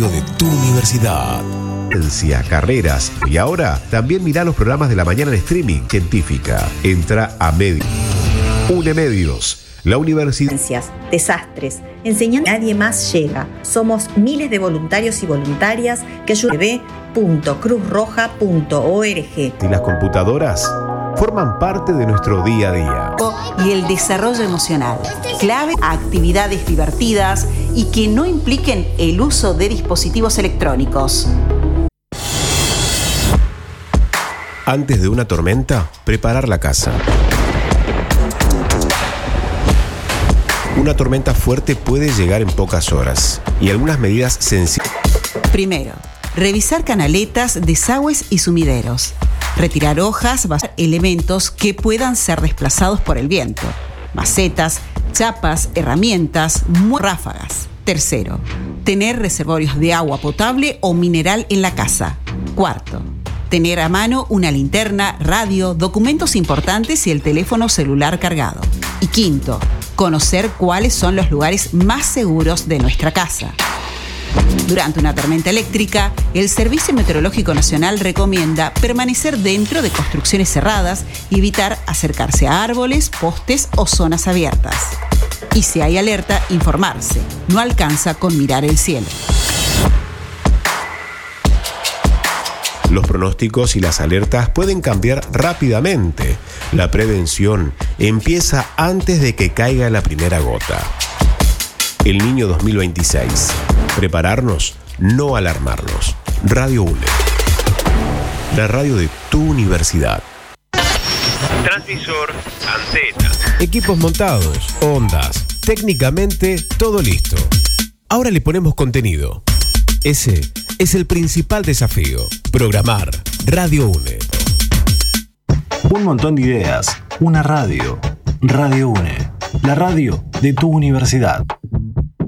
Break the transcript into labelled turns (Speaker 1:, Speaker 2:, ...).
Speaker 1: radio de tu universidad. Carreras. Y ahora también mirá los programas de la mañana en streaming científica. Entra a Medios. UNE Medios. La universidad.
Speaker 2: Desastres. Enseñando. Nadie más llega. Somos miles de voluntarios y voluntarias que ayudan. www.cruzroja.org.
Speaker 1: Y las computadoras forman parte de nuestro día a día.
Speaker 3: Y el desarrollo emocional. Clave a actividades divertidas y que no impliquen el uso de dispositivos electrónicos.
Speaker 1: Antes de una tormenta, preparar la casa. Una tormenta fuerte puede llegar en pocas horas y algunas medidas sencillas.
Speaker 3: Primero, revisar canaletas, desagües y sumideros. Retirar hojas, elementos que puedan ser desplazados por el viento. Macetas, chapas, herramientas, ráfagas. Tercero, tener reservorios de agua potable o mineral en la casa. Cuarto, tener a mano una linterna, radio, documentos importantes y el teléfono celular cargado. Y quinto, conocer cuáles son los lugares más seguros de nuestra casa. Durante una tormenta eléctrica, el Servicio Meteorológico Nacional recomienda permanecer dentro de construcciones cerradas y evitar acercarse a árboles, postes o zonas abiertas. Y si hay alerta, informarse. No alcanza con mirar el cielo.
Speaker 1: Los pronósticos y las alertas pueden cambiar rápidamente. La prevención empieza antes de que caiga la primera gota. El Niño 2026. Prepararnos, no alarmarnos. Radio UNE. La radio de tu universidad.
Speaker 4: Transmisor, antena.
Speaker 1: Equipos montados, ondas. Técnicamente, todo listo. Ahora le ponemos contenido. Ese es el principal desafío. Programar. Radio UNE.
Speaker 5: Un montón de ideas. Una radio. Radio UNE. La radio de tu universidad.